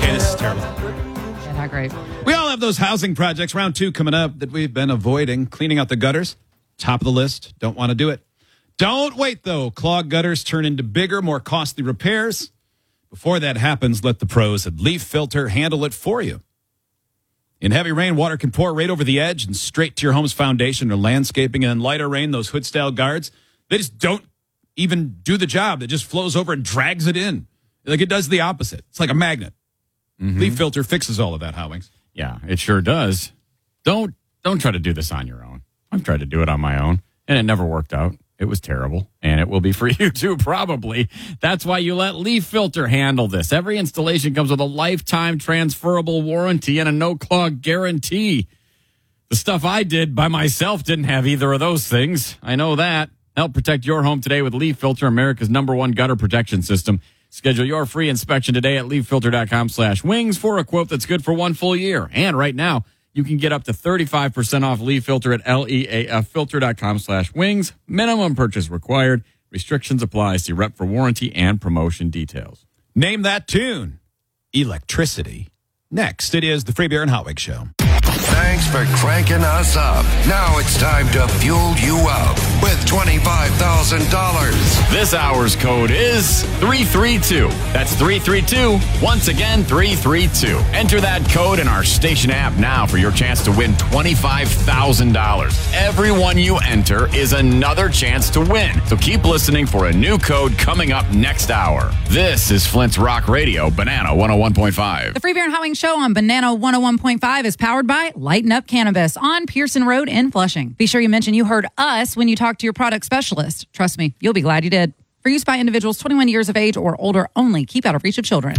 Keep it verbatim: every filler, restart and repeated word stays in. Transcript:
Okay, this is terrible. Yeah, not great. We all have those housing projects, round two coming up, that we've been avoiding. Cleaning out the gutters, top of the list. Don't want to do it. Don't wait, though. Clogged gutters turn into bigger, more costly repairs. Before that happens, let the pros at Leaf Filter handle it for you. In heavy rain, water can pour right over the edge and straight to your home's foundation or landscaping. And in lighter rain, those hood-style guards, they just don't even do the job. It just flows over and drags it in. Like it does the opposite. It's like a magnet. Mm-hmm. Leaf Filter fixes all of that, Howings. Yeah, it sure does. Don't don't try to do this on your own. I've tried to do it on my own, and it never worked out. It was terrible, and it will be for you too, probably. That's why you let Leaf Filter handle this. Every installation comes with a lifetime transferable warranty and a no-clog guarantee. The stuff I did by myself didn't have either of those things. I know that. Help protect your home today with Leaf Filter, America's number one gutter protection system. Schedule your free inspection today at leaffilter.com slash wings for a quote that's good for one full year. And right now, you can get up to thirty-five percent off Leaf Filter at leaffilter.com slash wings. Minimum purchase required. Restrictions apply. See rep for warranty and promotion details. Name that tune. Electricity. Next, it is the Free Beer and Hot Wig Show. Thanks for cranking us up. Now it's time to fuel you up with twenty-five thousand dollars. This hour's code is three three two. That's three three two. Once again, three three two. Enter that code in our station app now for your chance to win twenty-five thousand dollars. Every one you enter is another chance to win. So keep listening for a new code coming up next hour. This is Flint's Rock Radio, Banana one oh one point five. The Free Beer and Hot Wings Show on Banana one oh one point five is powered by Lighten Up Cannabis on Pearson Road in Flushing. Be sure you mention you heard us when you talk to your product specialist. Trust me, you'll be glad you did. For use by individuals twenty-one years of age or older only. Keep out of reach of children.